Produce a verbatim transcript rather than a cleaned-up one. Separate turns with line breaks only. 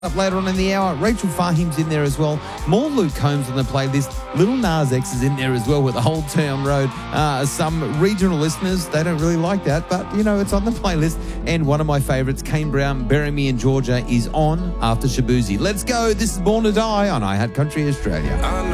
Up later on in the hour, Rachel Fahim's in there as well. More Luke Combs on the playlist. Little Nas X is in there as well with the Old Town Road. Uh, some regional listeners, they don't really like that, but, you know, it's on the playlist. And one of my favourites, Kane Brown, Bury Me in Georgia, is on after Shabuzi. Let's go. This is Born to Die on iHeart Country Australia.